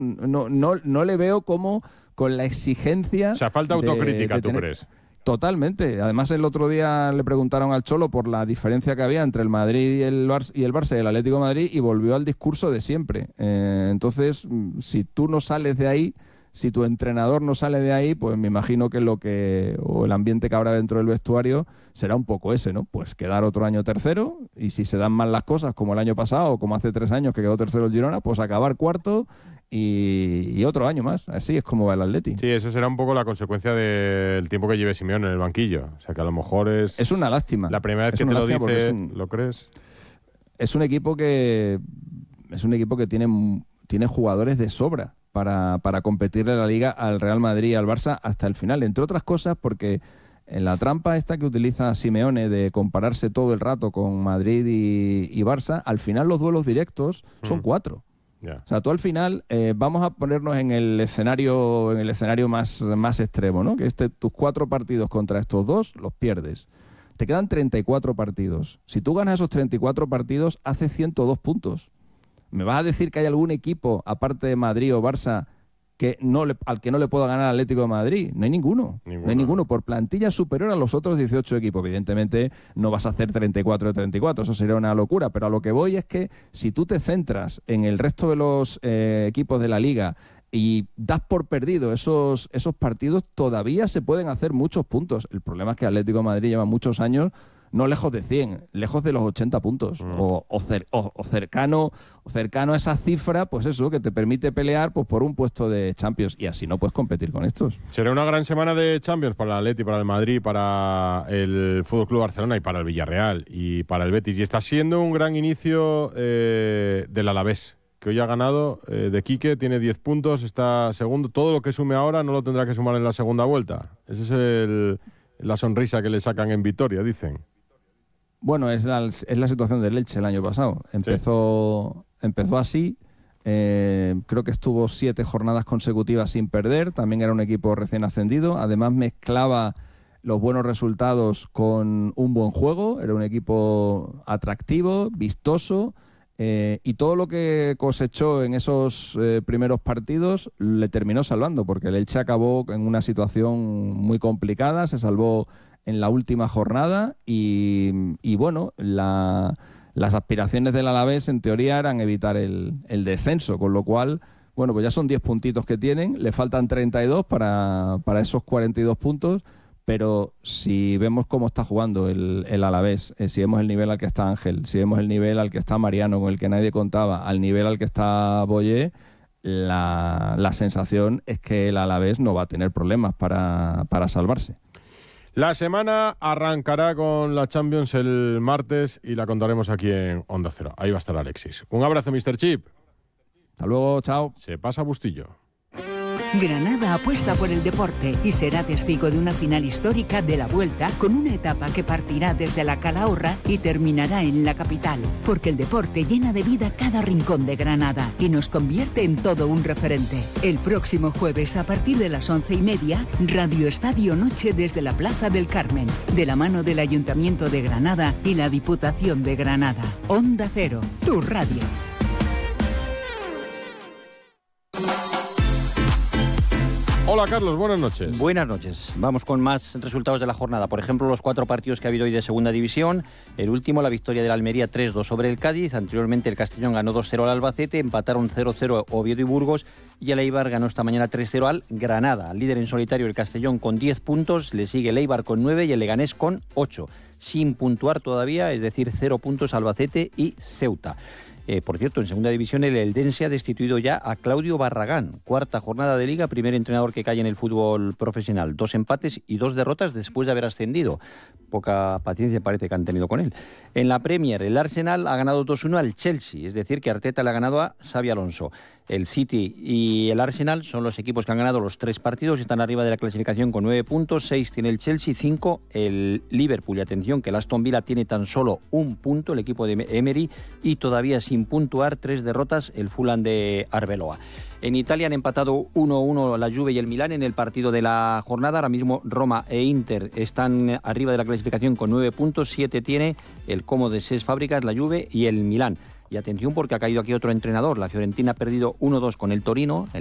no le veo como con la exigencia... O sea, falta autocrítica, ¿tú crees? Totalmente. Además, el otro día le preguntaron al Cholo por la diferencia que había entre el Madrid y el Barça y el Atlético de Madrid, y volvió al discurso de siempre. Entonces, si tú no sales de ahí, si tu entrenador no sale de ahí, pues me imagino que o el ambiente que habrá dentro del vestuario será un poco ese, ¿no? Pues quedar otro año tercero, y si se dan mal las cosas, como el año pasado o como hace 3 años que quedó tercero el Girona, pues acabar cuarto y otro año más. Así es como va el Atleti. Sí, eso será un poco la consecuencia del tiempo que lleve Simeone en el banquillo. O sea, que a lo mejor es una lástima. La primera vez que te lo dice, ¿lo crees? Es un equipo que tiene jugadores de sobra para competirle en la Liga al Real Madrid y al Barça hasta el final, entre otras cosas porque en la trampa esta que utiliza Simeone de compararse todo el rato con Madrid y Barça, al final los duelos directos son 4. Yeah. O sea, tú al final, vamos a ponernos en el escenario más extremo, ¿no? Que tus 4 partidos contra estos 2 los pierdes. Te quedan 34 partidos. Si tú ganas esos 34 partidos, haces 102 puntos. ¿Me vas a decir que hay algún equipo, aparte de Madrid o Barça, al que no le pueda ganar al Atlético de Madrid? No hay ninguno. No hay ninguno. Por plantilla superior a los otros 18 equipos. Evidentemente no vas a hacer 34 de 34, eso sería una locura, pero a lo que voy es que si tú te centras en el resto de los equipos de la Liga y das por perdido esos partidos, todavía se pueden hacer muchos puntos. El problema es que el Atlético de Madrid lleva muchos años no lejos de 100, lejos de los 80 puntos, o cercano a esa cifra, pues eso, que te permite pelear pues por un puesto de Champions, y así no puedes competir con estos. Será una gran semana de Champions para el Atleti, para el Madrid, para el FC Barcelona y para el Villarreal y para el Betis, y está siendo un gran inicio del Alavés, que hoy ha ganado de Quique, tiene 10 puntos, está segundo. Todo lo que sume ahora no lo tendrá que sumar en la segunda vuelta. Esa es la sonrisa que le sacan en Vitoria, dicen. Bueno, es la situación del Elche el año pasado. Empezó así, creo que estuvo 7 jornadas consecutivas sin perder, también era un equipo recién ascendido, además mezclaba los buenos resultados con un buen juego, era un equipo atractivo, vistoso, y todo lo que cosechó en esos primeros partidos le terminó salvando, porque el Elche acabó en una situación muy complicada, se salvó en la última jornada y bueno, las aspiraciones del Alavés en teoría eran evitar el descenso, con lo cual, bueno, pues ya son 10 puntitos que tienen, le faltan 32 para esos 42 puntos, pero si vemos cómo está jugando el Alavés, si vemos el nivel al que está Ángel, si vemos el nivel al que está Mariano, con el que nadie contaba, al nivel al que está Boyé, la sensación es que el Alavés no va a tener problemas para salvarse. La semana arrancará con la Champions el martes y la contaremos aquí en Onda Cero. Ahí va a estar Alexis. Un abrazo, Mr. Chip. Hasta luego, chao. Se pasa Bustillo. Granada apuesta por el deporte y será testigo de una final histórica de la Vuelta, con una etapa que partirá desde la Calahorra y terminará en la capital, porque el deporte llena de vida cada rincón de Granada y nos convierte en todo un referente. El próximo jueves, a partir de las 11:30, Radio Estadio Noche desde la Plaza del Carmen, de la mano del Ayuntamiento de Granada y la Diputación de Granada. Onda Cero, tu radio. Hola Carlos, buenas noches. Buenas noches. Vamos con más resultados de la jornada. Por ejemplo, los 4 partidos que ha habido hoy de Segunda División. El último, la victoria del Almería 3-2 sobre el Cádiz. Anteriormente el Castellón ganó 2-0 al Albacete. Empataron 0-0 Oviedo y Burgos. Y el Eibar ganó esta mañana 3-0 al Granada. Líder en solitario el Castellón con 10 puntos. Le sigue el Eibar con 9 y el Leganés con 8. Sin puntuar todavía, es decir, 0 puntos Albacete y Ceuta. Por cierto, en Segunda División el Eldense ha destituido ya a Claudio Barragán. 4ª jornada de Liga, primer entrenador que cae en el fútbol profesional. 2 empates y 2 derrotas después de haber ascendido. Poca paciencia parece que han tenido con él. En la Premier, el Arsenal ha ganado 2-1 al Chelsea, es decir, que Arteta le ha ganado a Xabi Alonso. El City y el Arsenal son los equipos que han ganado los 3 partidos y están arriba de la clasificación con 9 puntos. 6 tiene el Chelsea, 5 el Liverpool. Y atención que el Aston Villa tiene tan solo 1 punto, el equipo de Emery, y todavía sin puntuar, 3 derrotas, el Fulham de Arbeloa. En Italia han empatado 1-1 la Juve y el Milán en el partido de la jornada. Ahora mismo Roma e Inter están arriba de la clasificación con 9 puntos. 7 tiene el Como de 6 Fábricas, la Juve y el Milán. Y atención porque ha caído aquí otro entrenador. La Fiorentina ha perdido 1-2 con el Torino.